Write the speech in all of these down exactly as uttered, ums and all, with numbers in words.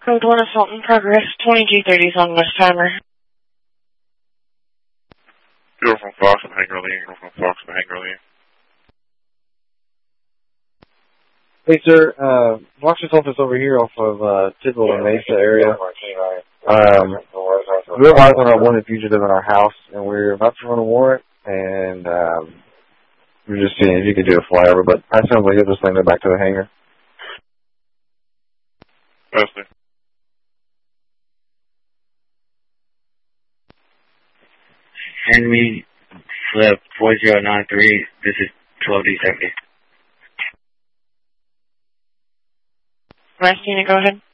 Code one assault in progress, twenty G thirties on West Timer. You're from Fox and Hangar Lee. You're from Fox and Hangar Lee. Hey, sir, uh, watch this office over here off of, uh, Tidwell and Mesa area. Um, we're live on our wanted fugitive in our house, and we're about to run a warrant, and, um, we're just seeing if you could do a flyover, but I sound like you'll just send it back to the hangar. Testing. Henry Flip four zero nine three, this is twelve D seventy. Last unit, go ahead.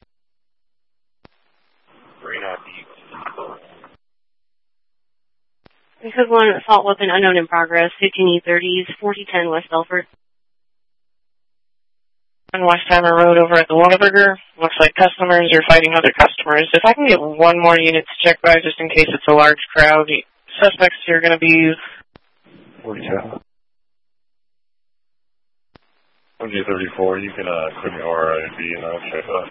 This is one assault weapon unknown in progress, fifteen E thirties, forty ten West Belford. On West Timer Road over at the Whataburger. Looks like customers are fighting other customers. If I can get one more unit to check by just in case it's a large crowd. Suspects here are going to be forty-two. one G thirty-four, you can uh, click me R I B and I'll check that.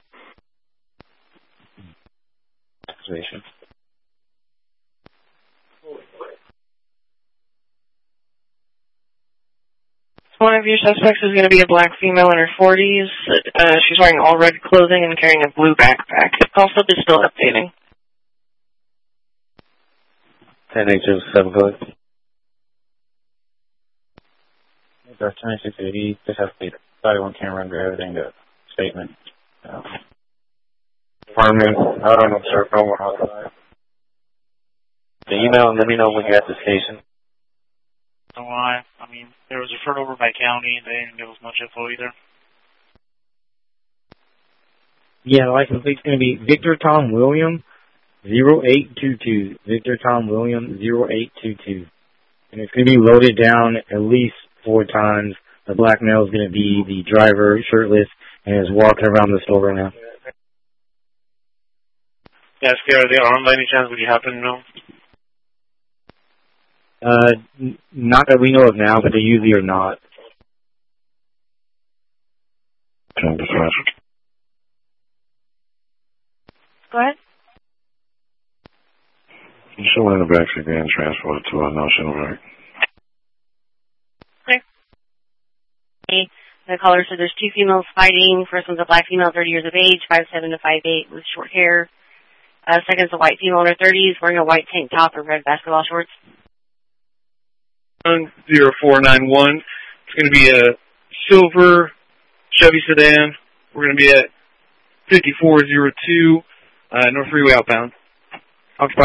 Activation. One of your suspects is going to be a black female in her forties. Uh, she's wearing all red clothing and carrying a blue backpack. The call slip is still updating. ten H seven code. That's twenty-six eighty. Just have to thirty-one camera under everything to statement. Um, Pardon me. I don't know, sir. No more hotline. The email and let me know when you're at the station. Don't lie. I mean, there was referred over by county and they didn't give us much info either. Yeah, the license plate's going to be Victor Tom William zero eight two two. Victor Tom William zero eight two two. And it's going to be loaded down at least four times. The black male is going to be the driver, shirtless, and is walking around the store right now. Yeah, are they armed by any chance? Would you happen to know? Uh, n- not that we know of now, but they usually are not. ten dispatch. Go ahead. You someone in the backseat being transported to a national bank. Okay. The caller said there's two females fighting. First one's a black female, thirty years of age, five seven to five eight, with short hair. Uh, second's a white female in her thirties, wearing a white tank top and red basketball shorts. zero four nine one. It's going to be a silver Chevy sedan. We're going to be at fifty-four oh two uh, North Freeway outbound. Occupied.